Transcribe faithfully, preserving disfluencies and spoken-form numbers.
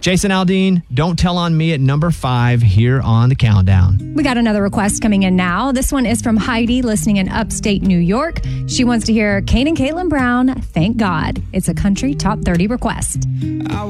Jason Aldean, Don't Tell on Me at number five here on the countdown. We got another request coming in now. This one is from Heidi, listening in upstate New York. She wants to hear Kane and Caitlin Brown, Thank God. It's a country top thirty request.